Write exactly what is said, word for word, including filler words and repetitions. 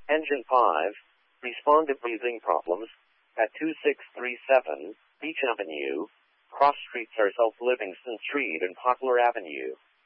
Engine five, respond to breathing problems at two six three seven Beach Avenue. Cross streets are South Livingston Street and Poplar Avenue.